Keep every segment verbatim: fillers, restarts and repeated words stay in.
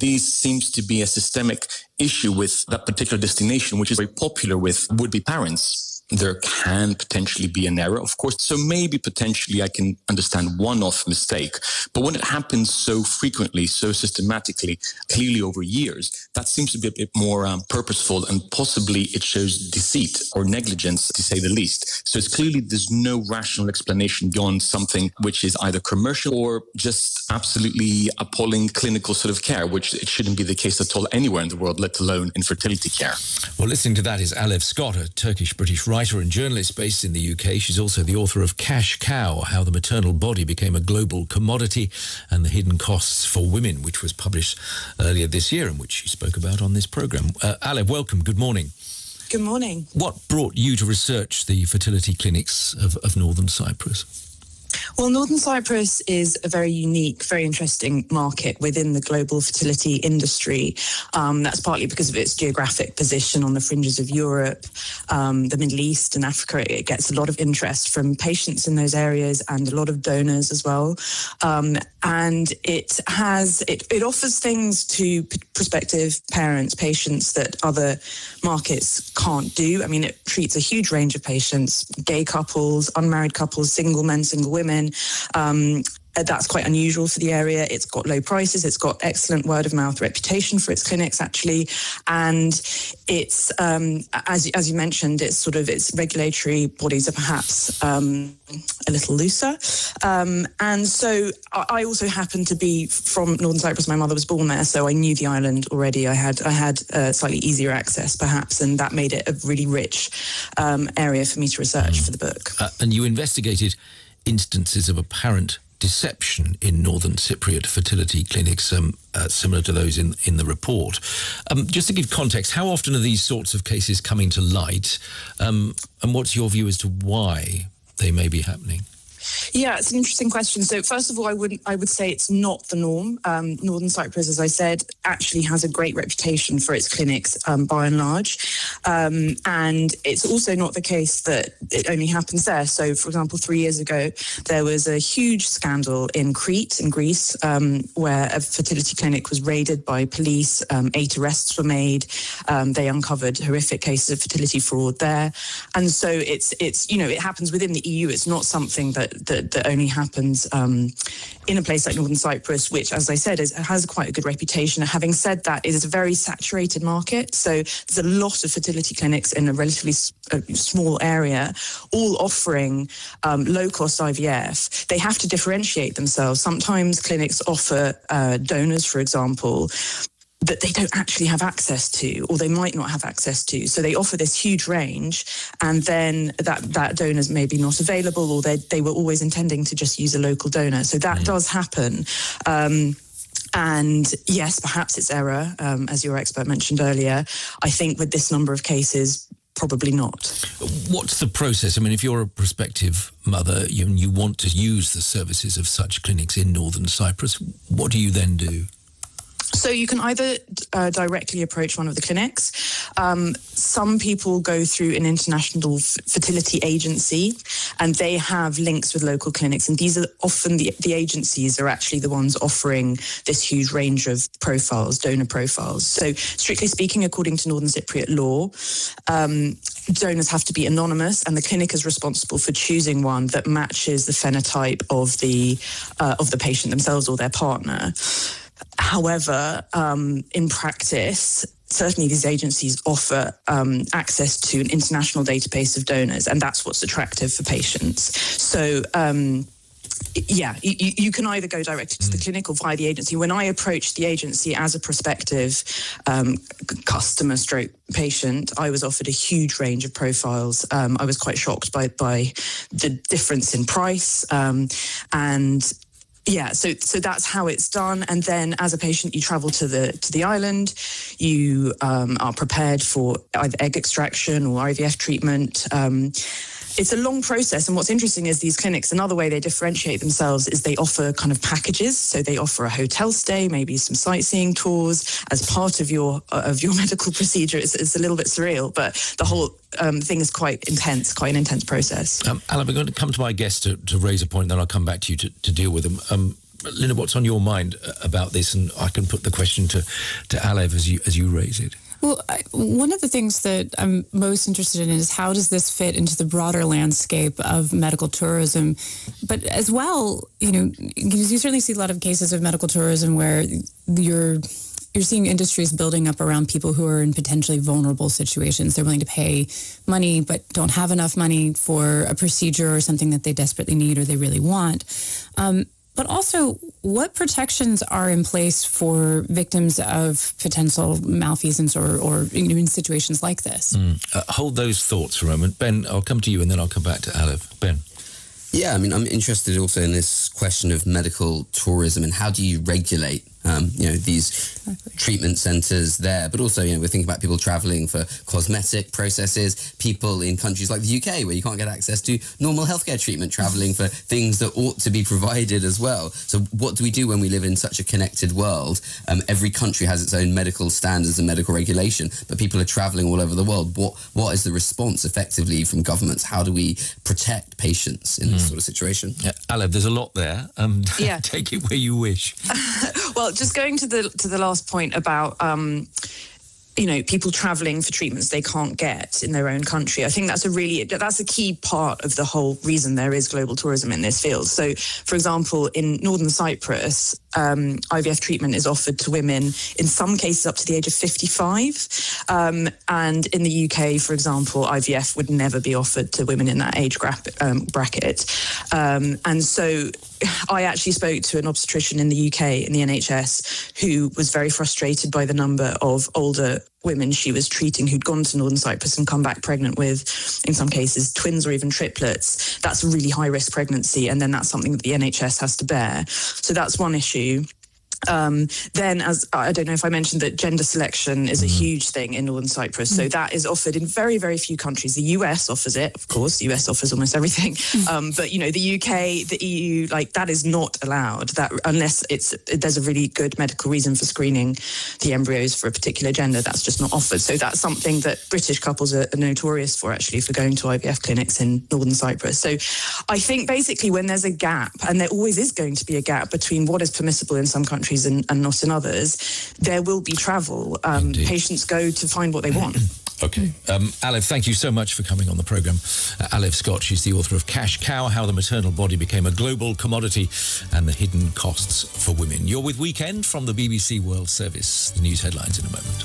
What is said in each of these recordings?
this seems to be a systemic issue with that particular destination, which is very popular with would-be parents. There can potentially be an error, of course. So maybe potentially I can understand one-off mistake. But when it happens so frequently, so systematically, clearly over years, that seems to be a bit more um, purposeful, and possibly it shows deceit or negligence, to say the least. So it's clearly there's no rational explanation beyond something which is either commercial or just absolutely appalling clinical sort of care, which it shouldn't be the case at all anywhere in the world, let alone in fertility care. Well, listening to that is Alev Scott, a Turkish-British writer and journalist based in the U K. She's also the author of Cash Cow, How the Maternal Body Became a Global Commodity and the Hidden Costs for Women, which was published earlier this year and which she spoke about on this programme. Uh, Alev, welcome. Good morning. Good morning. What brought you to research the fertility clinics of, of Northern Cyprus? Well, Northern Cyprus is a very unique, very interesting market within the global fertility industry. Um, that's partly because of its geographic position on the fringes of Europe, um, the Middle East and Africa. It gets a lot of interest from patients in those areas and a lot of donors as well. Um, and it has, it, it offers things to p- prospective parents, patients that other markets can't do. I mean, it treats a huge range of patients, gay couples, unmarried couples, single men, single women. Um, that's quite unusual for the area. It's got low prices. It's got excellent word of mouth reputation for its clinics, actually. And it's, um, as, as you mentioned, it's sort of, its regulatory bodies are perhaps um, a little looser. Um, and so I also happen to be from Northern Cyprus. My mother was born there, so I knew the island already. I had I had uh, slightly easier access, perhaps, and that made it a really rich um, area for me to research mm. for the book. Uh, and you investigated instances of apparent deception in Northern Cypriot fertility clinics, um, uh, similar to those in, in the report. Um, just to give context, how often are these sorts of cases coming to light? Um, and what's your view as to why they may be happening? Yeah, it's an interesting question. So first of all, I would I would say it's not the norm. Um, Northern Cyprus, as I said, actually has a great reputation for its clinics um, by and large. Um, and it's also not the case that it only happens there. So, for example, three years ago, there was a huge scandal in Crete, in Greece, um, where a fertility clinic was raided by police. Um, eight arrests were made. Um, they uncovered horrific cases of fertility fraud there. And so it's, it's you know, it happens within the E U. It's not something that That, that only happens um, in a place like Northern Cyprus, which, as I said, is, has quite a good reputation. Having said that, it is a very saturated market. So there's a lot of fertility clinics in a relatively s- a small area, all offering um, low-cost I V F. They have to differentiate themselves. Sometimes clinics offer uh, donors, for example, that they don't actually have access to, or they might not have access to. So they offer this huge range, and then that, that donor's maybe not available, or they they were always intending to just use a local donor. So that mm. does happen. Um, and yes, perhaps it's error, um, as your expert mentioned earlier. I think with this number of cases, probably not. What's the process? I mean, if you're a prospective mother, you, you want to use the services of such clinics in Northern Cyprus, what do you then do? So you can either uh, directly approach one of the clinics. Um, some people go through an international f- fertility agency, and they have links with local clinics. And these are often the, the agencies are actually the ones offering this huge range of profiles, donor profiles. So strictly speaking, according to Northern Cypriot law, um, donors have to be anonymous, and the clinic is responsible for choosing one that matches the phenotype of the uh, of the patient themselves or their partner. However, um, in practice, certainly these agencies offer um, access to an international database of donors, and that's what's attractive for patients. So, um, yeah, you, you can either go directly to the clinic or via the agency. When I approached the agency as a prospective um, customer stroke patient, I was offered a huge range of profiles. Um, I was quite shocked by, by the difference in price um, and Yeah, so so that's how it's done, and then as a patient, you travel to the to the island. You um, are prepared for either egg extraction or I V F treatment. Um, it's a long process, and what's interesting is these clinics. Another way they differentiate themselves is they offer kind of packages. So they offer a hotel stay, maybe some sightseeing tours as part of your uh, of your medical procedure. It's, it's a little bit surreal, but the whole um, thing is quite intense, quite an intense process. Um, Alan, we're going to come to my guest to, to raise a point, then I'll come back to you to, to deal with them. Um, Linda, what's on your mind about this? And I can put the question to, to Alev as you, as you raise it. Well, I, one of the things that I'm most interested in is how does this fit into the broader landscape of medical tourism? But as well, you know, you certainly see a lot of cases of medical tourism where you're you're seeing industries building up around people who are in potentially vulnerable situations. They're willing to pay money but don't have enough money for a procedure or something that they desperately need or they really want. Um, But also, what protections are in place for victims of potential malfeasance or, or you know, in situations like this? Mm. Uh, hold those thoughts for a moment. Ben, I'll come to you and then I'll come back to Alev. Ben. Yeah, I mean, I'm interested also in this question of medical tourism and how do you regulate Um, you know, these treatment centres there, but also, you know, we're thinking about people travelling for cosmetic processes, people in countries like the U K where you can't get access to normal healthcare treatment, travelling for things that ought to be provided as well. So what do we do when we live in such a connected world? Um, every country has its own medical standards and medical regulation, but people are travelling all over the world. What What is the response effectively from governments? How do we protect patients in mm. this sort of situation? Yeah, Alev, there's a lot there. Um, yeah. Take it where you wish. Well, just going to the to the last point about um, you know, people traveling for treatments they can't get in their own country. I think that's a really that's a key part of the whole reason there is global tourism in this field. So, for example, in Northern Cyprus, um, I V F treatment is offered to women in some cases up to the age of fifty-five, um, and in the U K, for example, I V F would never be offered to women in that age gra- um, bracket. Um, and so, I actually spoke to an obstetrician in the U K in the N H S who was very frustrated by the number of older women she was treating who'd gone to Northern Cyprus and come back pregnant with, in some cases, twins or even triplets. That's a really high-risk pregnancy, and then that's something that the N H S has to bear. So that's one issue. Um, then, as I don't know if I mentioned that gender selection is a huge thing in Northern Cyprus. So that is offered in very, very few countries. The U S offers it, of course. The U S offers almost everything. Um, but, you know, the U K, the E U, like that is not allowed that unless it's there's a really good medical reason for screening the embryos for a particular gender. That's just not offered. So that's something that British couples are, are notorious for, actually, for going to I V F clinics in Northern Cyprus. So I think basically when there's a gap, and there always is going to be a gap between what is permissible in some countries And, and not in others, there will be travel. Um, patients go to find what they want. Okay. Um, Alev, thank you so much for coming on the programme. Uh, Alev Scott, she's the author of Cash Cow, How the Maternal Body Became a Global Commodity and the Hidden Costs for Women. You're with Weekend from the B B C World Service. The news headlines in a moment.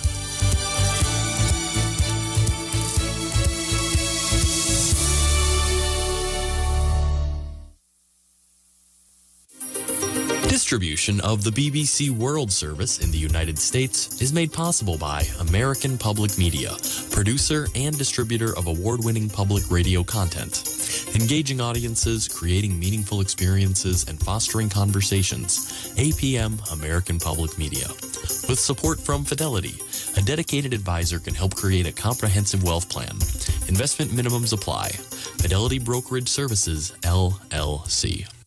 Distribution of the B B C World Service in the United States is made possible by American Public Media, producer and distributor of award-winning public radio content. Engaging audiences, creating meaningful experiences, and fostering conversations. A P M American Public Media. With support from Fidelity, a dedicated advisor can help create a comprehensive wealth plan. Investment minimums apply. Fidelity Brokerage Services, L L C.